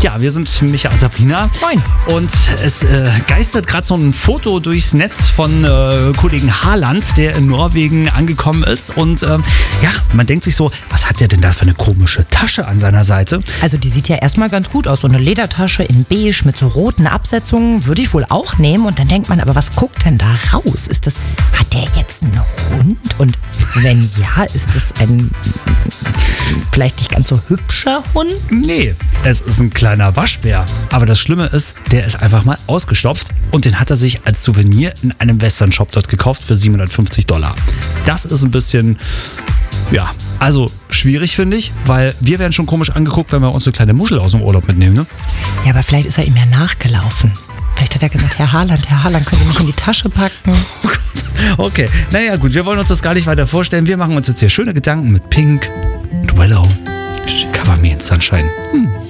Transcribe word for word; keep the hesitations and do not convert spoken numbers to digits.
Ja, wir sind Micha und Sabrina. Moin. Und es äh, geistert gerade so ein Foto durchs Netz von äh, Kollegen Haaland, der in Norwegen angekommen ist. Und äh, ja, man denkt sich so, was hat der denn da für eine komische Tasche an seiner Seite? Also die sieht ja erstmal ganz gut aus. So eine Ledertasche in beige mit so roten Absetzungen würde ich wohl auch nehmen. Und dann denkt man, aber was guckt denn da raus? Ist das, hat der jetzt einen Hund? Und wenn ja, ist das ein vielleicht nicht ganz so hübscher Hund? Nee, es ist ein kleiner Waschbär. Aber das Schlimme ist, der ist einfach mal ausgestopft und den hat er sich als Souvenir in einem Western-Shop dort gekauft für siebenhundertfünfzig Dollar. Das ist ein bisschen, ja, also schwierig, finde ich, weil wir werden schon komisch angeguckt, wenn wir uns eine kleine Muschel aus dem Urlaub mitnehmen, ne? Ja, aber vielleicht ist er ihm ja nachgelaufen. Vielleicht hat er gesagt, Herr Haaland, Herr Haaland, können Sie mich in die Tasche packen? Oh Gott. Okay, naja gut, wir wollen uns das gar nicht weiter vorstellen. Wir machen uns jetzt hier schöne Gedanken mit Pink und Willow. Cover Me in Sunshine. Hm.